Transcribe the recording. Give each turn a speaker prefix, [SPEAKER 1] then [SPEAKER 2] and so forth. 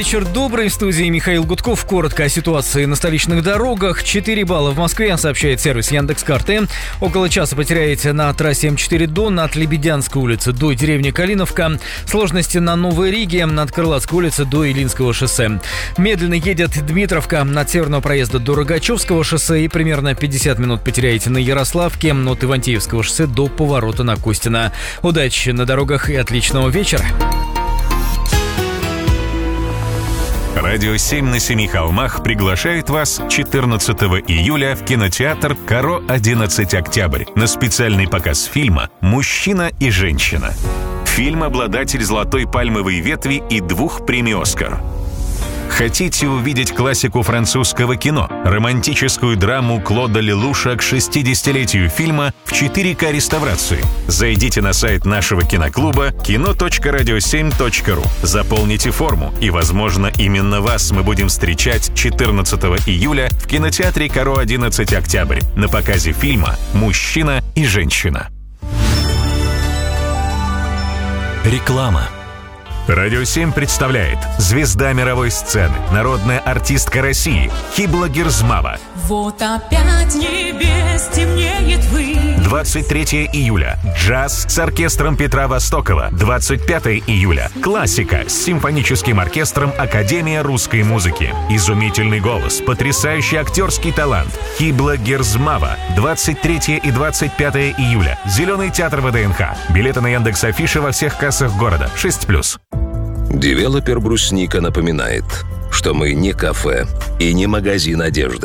[SPEAKER 1] Вечер добрый. В студии Михаил Гудков. Коротко о ситуации на столичных дорогах. 4 балла в Москве, сообщает сервис Яндекс.Карты. Около часа потеряете на трассе М4 Дон от Лебедянской улицы до деревни Калиновка. Сложности на Новой Риге от Крылатской улицы до Илинского шоссе. Медленно едет Дмитровка от Северного проезда до Рогачевского шоссе. И примерно 50 минут потеряете на Ярославке от Ивантеевского шоссе до поворота на Костина. Удачи на дорогах и отличного вечера.
[SPEAKER 2] Радио 7 на Семи холмах приглашает вас 14 июля в кинотеатр «Каро 11 Октябрь» на специальный показ фильма «Мужчина и женщина». Фильм — обладатель «Золотой пальмовой ветви» и 2 премий «Оскар». Хотите увидеть классику французского кино, романтическую драму Клода Лелуша к 60-летию фильма в 4К реставрации? Зайдите на сайт нашего киноклуба kino.radio7.ru, заполните форму, и, возможно, именно вас мы будем встречать 14 июля в кинотеатре «Каро 11 Октябрь» на показе фильма «Мужчина и женщина». Реклама. Радио 7 представляет звезда мировой сцены, народная артистка России Хибла Герзмава.
[SPEAKER 3] Вот опять небес темнеет вы.
[SPEAKER 2] 23 июля джаз с оркестром Петра Востокова. 25 июля классика с симфоническим оркестром Академия русской музыки. Изумительный голос, потрясающий актерский талант. Хибла Герзмава. 23 и 25 июля. Зеленый театр ВДНХ. Билеты на Яндекс.Афише во всех кассах города. 6+.
[SPEAKER 4] Девелопер «Брусника» напоминает, что мы не кафе и не магазин одежды.